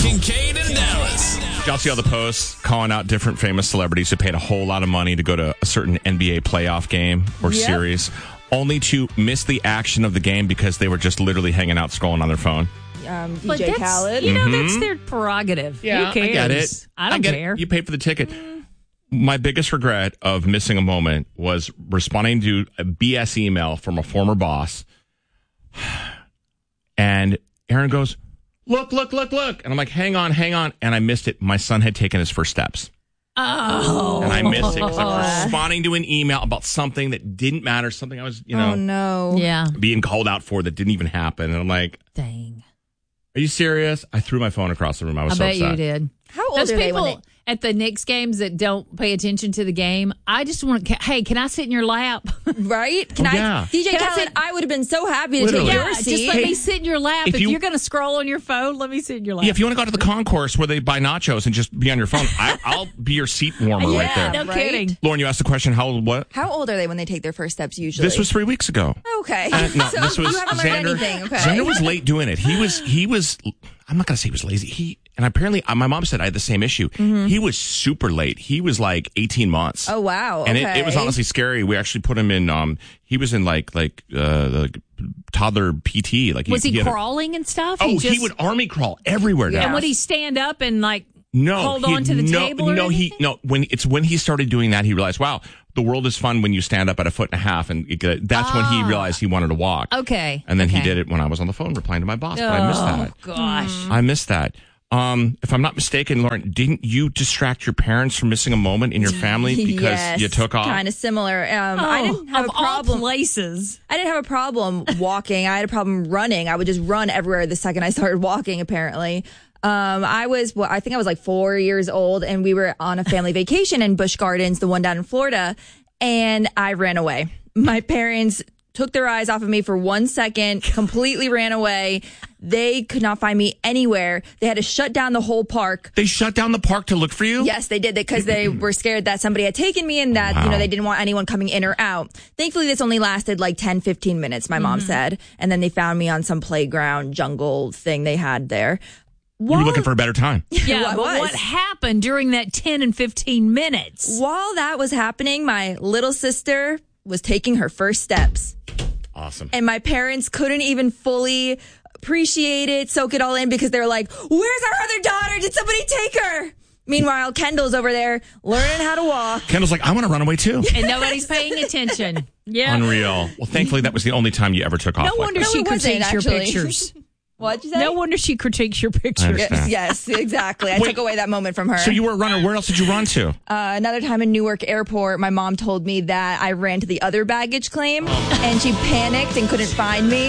Kincaid in Dallas. Did y'all see all the posts calling out different famous celebrities who paid a whole lot of money to go to a certain NBA playoff game or series, only to miss the action of the game because they were just literally hanging out scrolling on their phone? DJ Khaled. That's their prerogative. Yeah, Who cares? I get it. I don't care. You paid for the ticket. My biggest regret of missing a moment was responding to a BS email from a former boss. And Aaron goes, look. And I'm like, hang on. And I missed it. My son had taken his first steps. Oh. And I missed it because I was responding to an email about something that didn't matter, something I was, being called out for that didn't even happen. And I'm like, dang. Are you serious? I threw my phone across the room. I was so upset. I bet you did. How old Those are they people when at the Knicks games that don't pay attention to the game, I just want to, hey, can I sit in your lap? Right? DJ Khaled, I would have been so happy to take your seat. Just let me sit in your lap. If you're going to scroll on your phone, let me sit in your lap. Yeah, if you want to go to the concourse where they buy nachos and just be on your phone, I'll be your seat warmer right there. No kidding. Lauren, you asked the question, how old are they when they take their first steps usually? This was 3 weeks ago. Okay. No, so this was you haven't Xander. learned anything. Okay. Xander was late doing it. He was, I'm not going to say he was lazy. And apparently, my mom said I had the same issue. Mm-hmm. He was super late. He was like 18 months. Oh, wow. And okay. it was honestly scary. We actually put him in, he was in like toddler PT. Like was he crawling and stuff? He would army crawl everywhere now. And would he stand up and hold on to the table? When he started doing that, he realized, wow, the world is fun when you stand up at 1.5 feet, and that's when he realized he wanted to walk. Okay. And then he did it when I was on the phone replying to my boss, but I missed that. Oh, gosh. I missed that. If I'm not mistaken, Lauren, didn't you distract your parents from missing a moment in your family because you took off? Kind of similar. I didn't have a problem. All places. I didn't have a problem walking. I had a problem running. I would just run everywhere the second I started walking, apparently. I think I was like 4 years old, and we were on a family vacation in Busch Gardens, the one down in Florida, and I ran away. My parents took their eyes off of me for 1 second, completely ran away. They could not find me anywhere. They had to shut down the whole park. They shut down the park to look for you? Yes, they did, because they were scared that somebody had taken me and that, they didn't want anyone coming in or out. Thankfully, this only lasted like 10, 15 minutes, my mom said. And then they found me on some playground jungle thing they had there. You were looking for a better time. Yeah, but what happened during that 10 and 15 minutes? While that was happening, my little sister was taking her first steps. Awesome. And my parents couldn't even fully appreciate it, soak it all in, because they were like, where's our other daughter? Did somebody take her? Meanwhile, Kendall's over there learning how to walk. Kendall's like, I want to run away too. And nobody's paying attention. Yeah. Unreal. Well, thankfully, that was the only time you ever took off. No wonder she critiques your pictures. What'd you say? No wonder she critiques your pictures. Yes, exactly. I took away that moment from her. So you were a runner. Where else did you run to? Another time in Newark Airport, my mom told me that I ran to the other baggage claim, and she panicked and couldn't find me.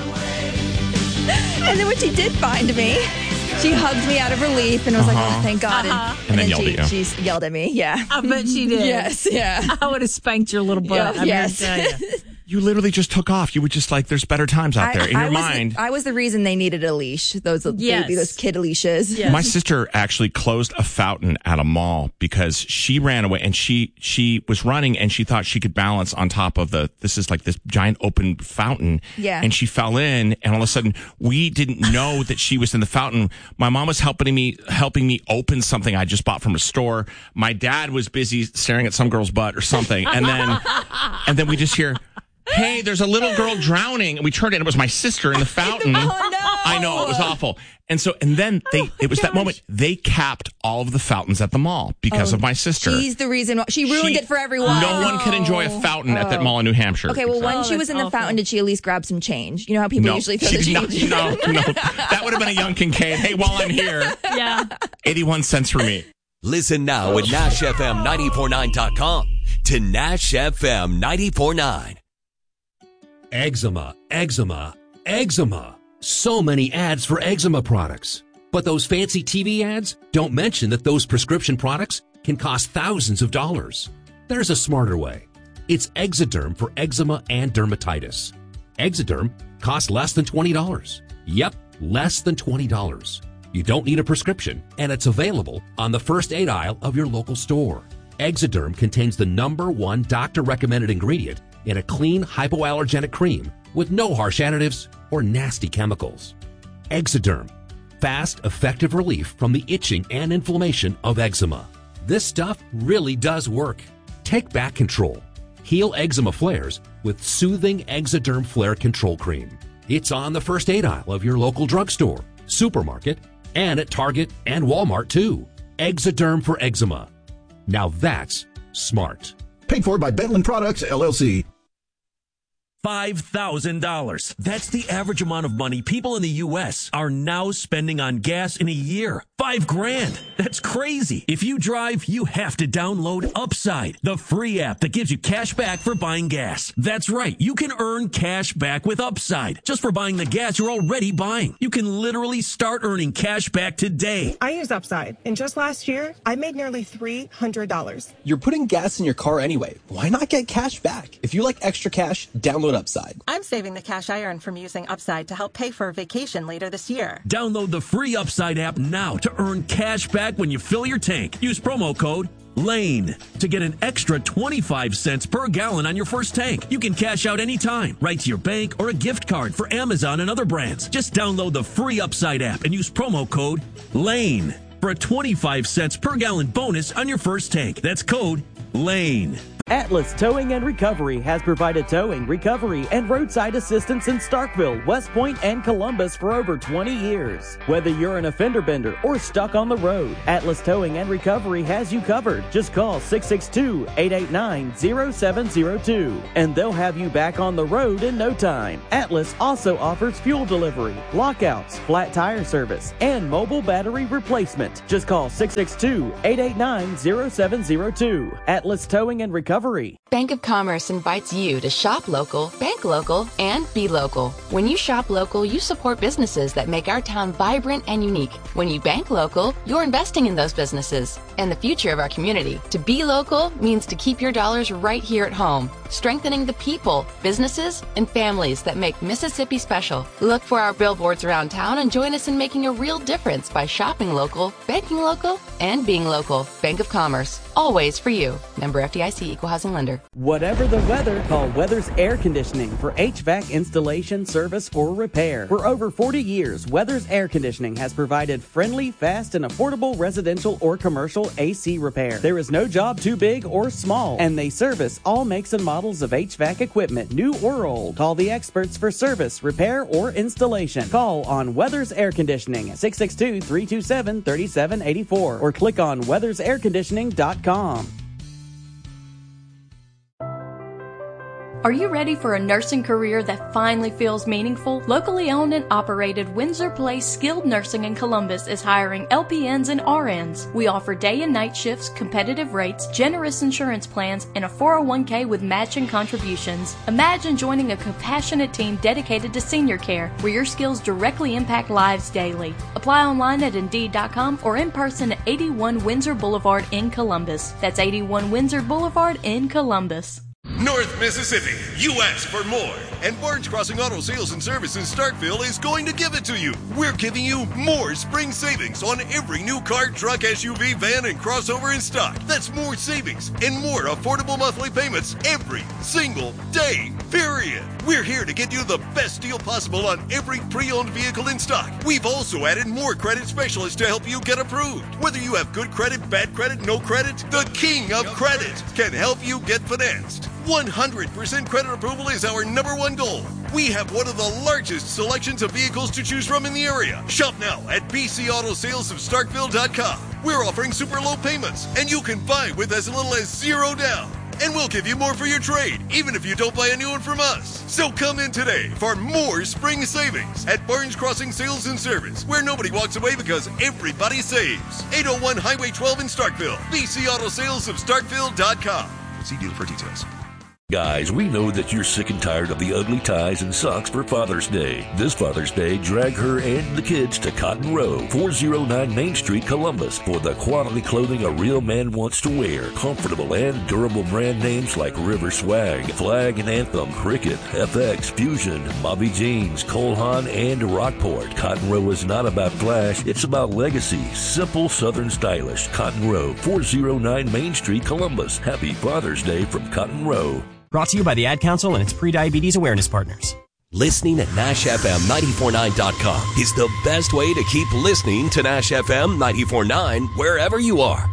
And then when she did find me, she hugged me out of relief and was like, oh, thank God. And then yelled at you. She yelled at me, yeah. I bet she did. Yes, yeah. I would have spanked your little butt. Yes. You literally just took off. You were just like, there's better times out there. In your mind. I was the reason they needed a leash. Those kid leashes. Yes. My sister actually closed a fountain at a mall because she ran away, and she was running, and she thought she could balance on top of this giant open fountain. Yeah. And she fell in, and all of a sudden we didn't know that she was in the fountain. My mom was helping me open something I just bought from a store. My dad was busy staring at some girl's butt or something. And then we just hear, hey, there's a little girl drowning. And we turned in. It was my sister in the fountain. Oh, no. I know. It was awful. And then it was that moment. They capped all of the fountains at the mall because of my sister. She's the reason. She ruined it for everyone. No one could enjoy a fountain at that mall in New Hampshire. Okay, well, when she was in the fountain, did she at least grab some change? You know how people usually throw the change? No. That would have been a young Kincaid. Hey, while I'm here, 81 cents for me. Listen now at NashFM949.com to Nash FM 94.9. Eczema, eczema, eczema. So many ads for eczema products. But those fancy TV ads don't mention that those prescription products can cost thousands of dollars. There's a smarter way. It's Exoderm for eczema and dermatitis. Exoderm costs less than $20. Yep, less than $20. You don't need a prescription, and it's available on the first aid aisle of your local store. Exoderm contains the #1 doctor-recommended ingredient in a clean hypoallergenic cream with no harsh additives or nasty chemicals. Exoderm, fast, effective relief from the itching and inflammation of eczema. This stuff really does work. Take back control. Heal eczema flares with soothing Exoderm Flare Control Cream. It's on the first aid aisle of your local drugstore, supermarket, and at Target and Walmart too. Exoderm for eczema. Now that's smart. Paid for by Bentland Products, LLC. $5,000. That's the average amount of money people in the U.S. are now spending on gas in a year. $5,000. That's crazy. If you drive, you have to download Upside, the free app that gives you cash back for buying gas. That's right. You can earn cash back with Upside just for buying the gas you're already buying. You can literally start earning cash back today. I use Upside, and just last year, I made nearly $300. You're putting gas in your car anyway. Why not get cash back? If you like extra cash, download Upside. I'm saving the cash I earn from using Upside to help pay for a vacation later this year. Download the free Upside app now to earn cash back when you fill your tank. Use promo code LANE to get an extra 25 cents per gallon on your first tank. You can cash out anytime, right to your bank or a gift card for Amazon and other brands. Just download the free Upside app and use promo code LANE for a 25 cents per gallon bonus on your first tank. That's code LANE. Atlas Towing and Recovery has provided towing, recovery, and roadside assistance in Starkville, West Point, and Columbus for over 20 years. Whether you're an offender bender or stuck on the road, Atlas Towing and Recovery has you covered. Just call 662-889-0702, and they'll have you back on the road in no time. Atlas also offers fuel delivery, lockouts, flat tire service, and mobile battery replacement. Just call 662-889-0702. Atlas Towing and Recovery. Bank of Commerce invites you to shop local, bank local, and be local. When you shop local, you support businesses that make our town vibrant and unique. When you bank local, you're investing in those businesses and the future of our community. To be local means to keep your dollars right here at home, strengthening the people, businesses, and families that make Mississippi special. Look for our billboards around town and join us in making a real difference by shopping local, banking local, and being local. Bank of Commerce, always for you. Member FDIC, Equal Housing Lender. Whatever the weather, call Weathers Air Conditioning for HVAC installation, service, or repair. For over 40 years, Weathers Air Conditioning has provided friendly, fast, and affordable residential or commercial AC repair. There is no job too big or small, and they service all makes and models of HVAC equipment, new or old. Call the experts for service, repair, or installation. Call on Weathers Air Conditioning at 662-327-3784 or click on weathersairconditioning.com. Are you ready for a nursing career that finally feels meaningful? Locally owned and operated Windsor Place Skilled Nursing in Columbus is hiring LPNs and RNs. We offer day and night shifts, competitive rates, generous insurance plans, and a 401k with matching contributions. Imagine joining a compassionate team dedicated to senior care, where your skills directly impact lives daily. Apply online at Indeed.com or in person at 81 Windsor Boulevard in Columbus. That's 81 Windsor Boulevard in Columbus. North Mississippi, you asked for more, and Barnes Crossing Auto Sales and Service in Starkville is going to give it to you. We're giving you more spring savings on every new car, truck, SUV, van, and crossover in stock. That's more savings and more affordable monthly payments every single day, period. We're here to get you the best deal possible on every pre-owned vehicle in stock. We've also added more credit specialists to help you get approved. Whether you have good credit, bad credit, no credit, the king of credit can help you get financed. 100% credit approval is our #1 goal. We have one of the largest selections of vehicles to choose from in the area. Shop now at bcautosalesofstarkville.com. We're offering super low payments, and you can buy with as little as $0 down. And we'll give you more for your trade, even if you don't buy a new one from us. So come in today for more spring savings at Barnes Crossing Sales and Service, where nobody walks away because everybody saves. 801 Highway 12 in Starkville. bcautosalesofstarkville.com. See dealer for details. Guys, we know that you're sick and tired of the ugly ties and socks for Father's Day. This Father's Day, drag her and the kids to Cotton Row, 409 Main Street, Columbus, for the quality clothing a real man wants to wear. Comfortable and durable brand names like River Swag, Flag and Anthem, Cricket, FX, Fusion, Bobby Jeans, Cole Haan, and Rockport. Cotton Row is not about flash, it's about legacy. Simple, Southern stylish. Cotton Row, 409 Main Street, Columbus. Happy Father's Day from Cotton Row. Brought to you by the Ad Council and its pre-diabetes awareness partners. Listening at NashFM949.com is the best way to keep listening to Nash FM 94.9 wherever you are.